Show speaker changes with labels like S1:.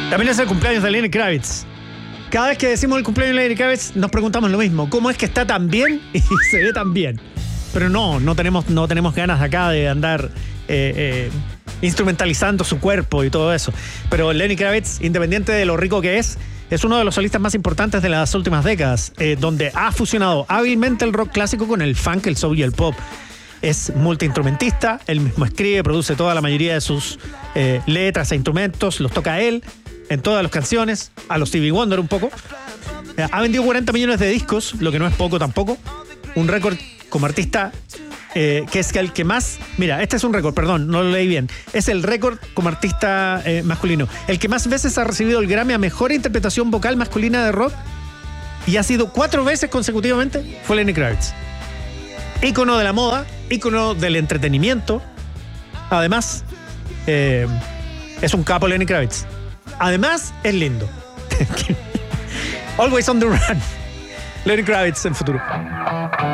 S1: También es el cumpleaños de Lenny Kravitz. Cada vez que decimos el cumpleaños de Lenny Kravitz nos preguntamos lo mismo. ¿Cómo es que está tan bien y se ve tan bien? Pero no tenemos ganas acá de andar instrumentalizando su cuerpo y todo eso. Pero Lenny Kravitz, independiente de lo rico que es uno de los solistas más importantes de las últimas décadas, donde ha fusionado hábilmente el rock clásico con el funk, el soul y el pop. Es multiinstrumentista, él mismo escribe, produce toda la mayoría de sus letras e instrumentos, los toca él en todas las canciones, a los Stevie Wonder un poco. Ha vendido 40 millones de discos, lo que no es poco tampoco. Un récord como artista que es el que más... Mira, este es un récord, perdón, no lo leí bien. Es el récord como artista masculino. El que más veces ha recibido el Grammy a Mejor Interpretación Vocal Masculina de Rock y ha sido 4 veces consecutivamente, fue Lenny Kravitz. Ícono de la moda, ícono del entretenimiento. Además, es un capo Lenny Kravitz. Además, es lindo. Always on the run. Lenny Kravitz en futuro.